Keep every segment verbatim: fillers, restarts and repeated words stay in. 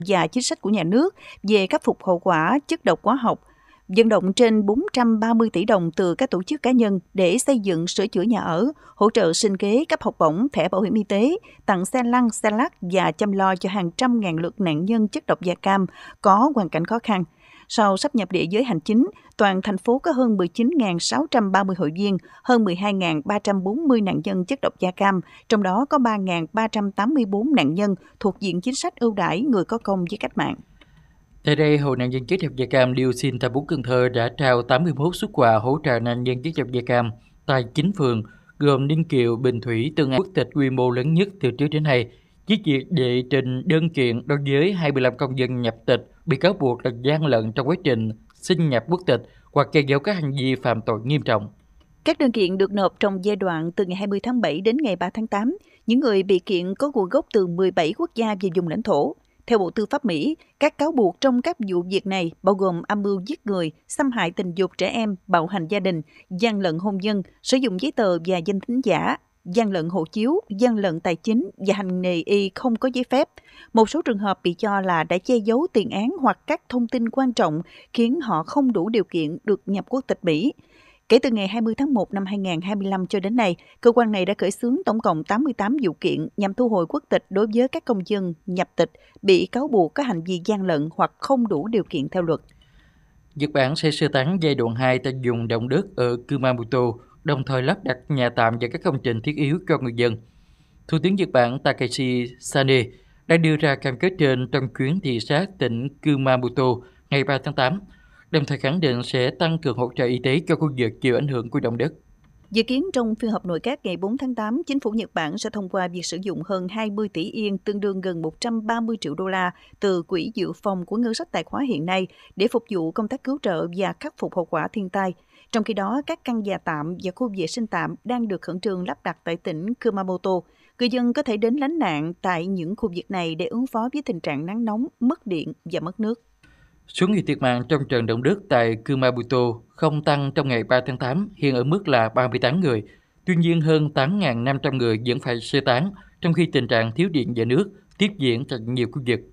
và chính sách của nhà nước về khắc phục hậu quả chất độc hóa học, vận động trên bốn trăm ba mươi tỷ đồng từ các tổ chức cá nhân để xây dựng sửa chữa nhà ở, hỗ trợ sinh kế, cấp học bổng, thẻ bảo hiểm y tế, tặng xe lăn, xe lắc và chăm lo cho hàng trăm ngàn lượt nạn nhân chất độc da cam có hoàn cảnh khó khăn. Sau sáp nhập địa giới hành chính, toàn thành phố có hơn mười chín nghìn sáu trăm ba mươi hội viên, hơn mười hai nghìn ba trăm bốn mươi nạn nhân chất độc da cam, trong đó có ba nghìn ba trăm tám mươi tư nạn nhân thuộc diện chính sách ưu đãi người có công với cách mạng. Tại đây, Hội nạn nhân chất độc da cam Dioxin Thạnh Phú Cần Thơ đã trao tám mươi mốt suất quà hỗ trợ nạn nhân chất độc da cam tại chín phường, gồm Ninh Kiều, Bình Thủy, Tân An, quốc tịch quy mô lớn nhất từ trước đến nay, với việc đệ trình đơn kiện đối với hai mươi lăm công dân nhập tịch bị cáo buộc là gian lận trong quá trình xin nhập quốc tịch hoặc che giấu các hành vi phạm tội nghiêm trọng. Các đơn kiện được nộp trong giai đoạn từ ngày hai mươi tháng bảy đến ngày ba tháng tám. Những người bị kiện có nguồn gốc từ mười bảy quốc gia và vùng lãnh thổ. Theo Bộ Tư pháp Mỹ, các cáo buộc trong các vụ việc này bao gồm âm mưu giết người, xâm hại tình dục trẻ em, bạo hành gia đình, gian lận hôn nhân, sử dụng giấy tờ và danh tính giả, gian lận hộ chiếu, gian lận tài chính và hành nghề y không có giấy phép. Một số trường hợp bị cho là đã che giấu tiền án hoặc các thông tin quan trọng khiến họ không đủ điều kiện được nhập quốc tịch Mỹ. Kể từ ngày hai mươi tháng một năm hai nghìn không trăm hai mươi lăm cho đến nay, cơ quan này đã khởi xướng tổng cộng tám mươi tám vụ kiện nhằm thu hồi quốc tịch đối với các công dân nhập tịch bị cáo buộc có hành vi gian lận hoặc không đủ điều kiện theo luật. Nhật Bản sẽ sơ tán giai đoạn hai tại vùng động đất ở Kumamoto, đồng thời lắp đặt nhà tạm và các công trình thiết yếu cho người dân. Thủ tướng Nhật Bản Takashi Sane đã đưa ra cam kết trên trong chuyến thị sát tỉnh Kumamoto ngày ba tháng tám, đồng thời khẳng định sẽ tăng cường hỗ trợ y tế cho khu vực chịu ảnh hưởng của động đất. Dự kiến trong phiên họp nội các ngày bốn tháng tám, chính phủ Nhật Bản sẽ thông qua việc sử dụng hơn hai mươi tỷ yên, tương đương gần một trăm ba mươi triệu đô la từ quỹ dự phòng của ngân sách tài khóa hiện nay để phục vụ công tác cứu trợ và khắc phục hậu quả thiên tai. Trong khi đó, các căn nhà tạm và khu vệ sinh tạm đang được khẩn trương lắp đặt tại tỉnh Kumamoto. Người dân có thể đến lánh nạn tại những khu vực này để ứng phó với tình trạng nắng nóng, mất điện và mất nước. Số người thiệt mạng trong trận động đất tại Kumamoto không tăng trong ngày ba tháng tám, hiện ở mức là ba mươi tám người. Tuy nhiên, hơn tám nghìn năm trăm người vẫn phải sơ tán, trong khi tình trạng thiếu điện và nước tiếp diễn tại nhiều khu vực.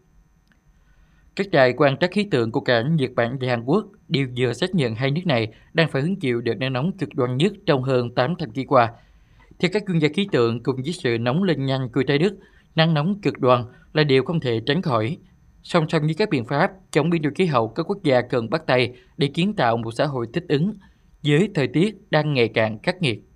Các đài quan trắc khí tượng của cả Nhật Bản và Hàn Quốc đều vừa xác nhận hai nước này đang phải hứng chịu đợt nắng nóng cực đoan nhất trong hơn tám thập kỷ qua. Theo các chuyên gia khí tượng, cùng với sự nóng lên nhanh của trái đất, nắng nóng cực đoan là điều không thể tránh khỏi. Song song với các biện pháp chống biến đổi khí hậu, các quốc gia cần bắt tay để kiến tạo một xã hội thích ứng với thời tiết đang ngày càng khắc nghiệt.